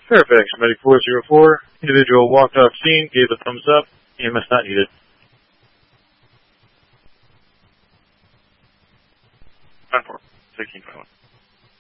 Fairfax, Medic 404. Individual walked off scene, gave a thumbs up. EMS not needed. 10-4, 1621.